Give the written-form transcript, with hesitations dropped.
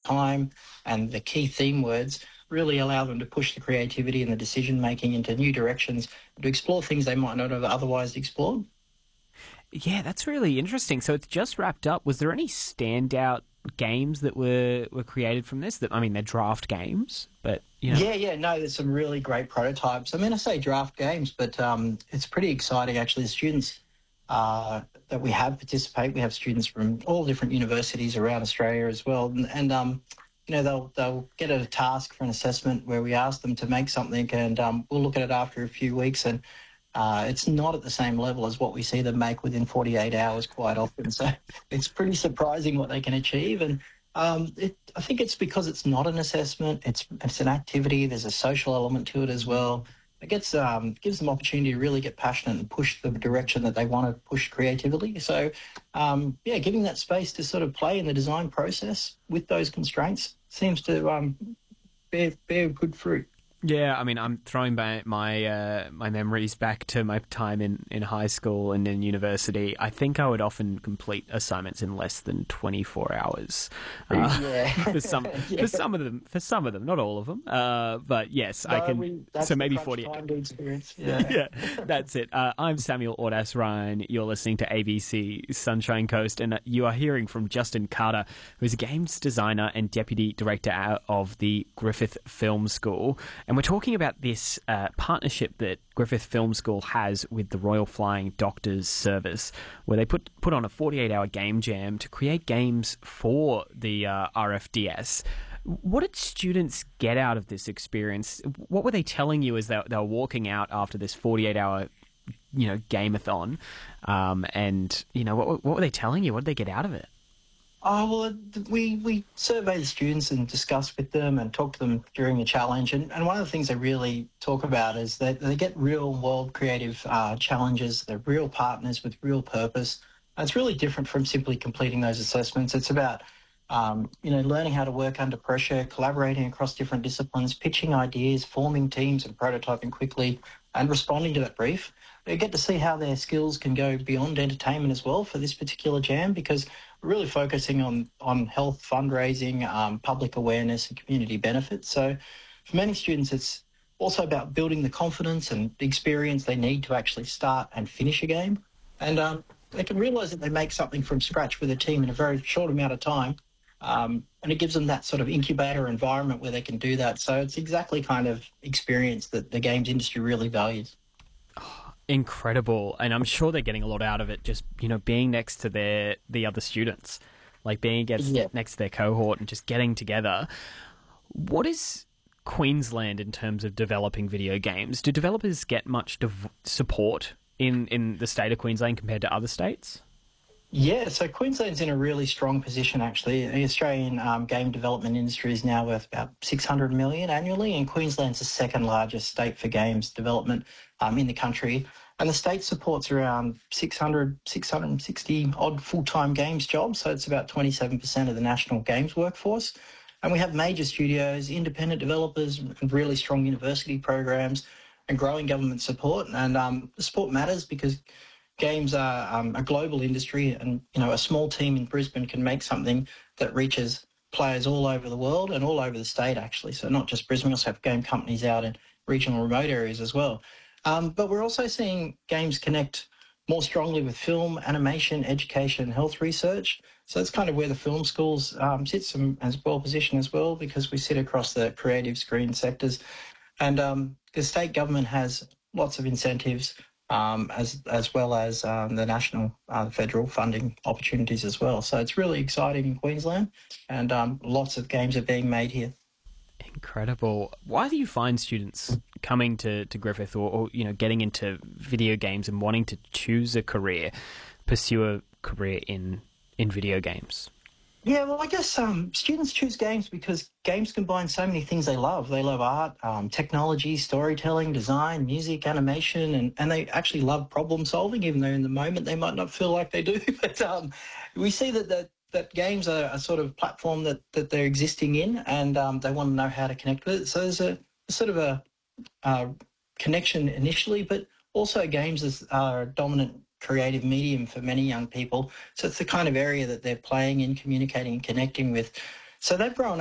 time and the key theme words really allow them to push the creativity and the decision-making into new directions, to explore things they might not have otherwise explored. Yeah, that's really interesting. So it's just wrapped up. Was there any standout games that were created from this? That, I mean, they're draft games, but you know. Yeah, no, there's some really great prototypes. I mean, I say draft games, but it's pretty exciting actually. The students that we have participate, we have students from all different universities around Australia as well, and you know, they'll get a task for an assessment where we ask them to make something, and we'll look at it after a few weeks, and it's not at the same level as what we see them make within 48 hours quite often. So it's pretty surprising what they can achieve. And I think it's because it's not an assessment, it's an activity, there's a social element to it as well. It gives them opportunity to really get passionate and push the direction that they want to push creatively. So, giving that space to sort of play in the design process with those constraints seems to bear good fruit. Yeah, I mean, I'm throwing back my memories back to my time in high school and in university. I think I would often complete assignments in less than 24 hours. For some of them, not all of them. But yes, no, I can. So maybe 40. Yeah, that's it. I'm Samuel Ordas Ryan. You're listening to ABC Sunshine Coast, and you are hearing from Justin Carter, who's a games designer and deputy director of the Griffith Film School. And we're talking about this partnership that Griffith Film School has with the Royal Flying Doctors Service, where they put on a 48-hour game jam to create games for the RFDS. What did students get out of this experience? What were they telling you as they were walking out after this 48-hour, game-a-thon? And what were they telling you? What did they get out of it? Oh, well, we survey the students and discuss with them and talk to them during the challenge. And one of the things they really talk about is that they get real-world creative challenges. They're real partners with real purpose. And it's really different from simply completing those assessments. It's about, learning how to work under pressure, collaborating across different disciplines, pitching ideas, forming teams and prototyping quickly, and responding to that brief. They get to see how their skills can go beyond entertainment as well for this particular jam, because we're really focusing on health, fundraising, public awareness and community benefits. So for many students, it's also about building the confidence and the experience they need to actually start and finish a game. And they can realise that they make something from scratch with a team in a very short amount of time. And it gives them that sort of incubator environment where they can do that. So it's exactly kind of experience that the games industry really values. Incredible. And I'm sure they're getting a lot out of it, just being next to the other students, like being next to their cohort and just getting together. What is Queensland in terms of developing video games? Do developers get much support in the state of Queensland compared to other states? Yeah, so Queensland's in a really strong position, actually. The Australian game development industry is now worth about $600 million annually, and Queensland's the second largest state for games development in the country. And the state supports around 660 odd full-time games jobs, so it's about 27% of the national games workforce. And we have major studios, independent developers, and really strong university programs, and growing government support. And the support matters because games are a global industry, and a small team in Brisbane can make something that reaches players all over the world and all over the state, actually. So not just Brisbane, we also have game companies out in regional remote areas as well. But we're also seeing games connect more strongly with film, animation, education, and health research. So that's kind of where the film schools sits and is well positioned as well, because we sit across the creative screen sectors. And the state government has lots of incentives, as well as the national, federal funding opportunities as well. So it's really exciting in Queensland, and lots of games are being made here. Incredible. Why do you find students coming to Griffith or getting into video games and wanting to pursue a career in video games? Yeah, well, I guess students choose games because games combine so many things they love. They love art, technology, storytelling, design, music, animation, and they actually love problem solving, even though in the moment they might not feel like they do. But we see that games are a sort of platform that they're existing in, and they want to know how to connect with it. So there's a sort of a connection initially, but also games are a dominant creative medium for many young people. So it's the kind of area that they're playing in, communicating and connecting with. So they've grown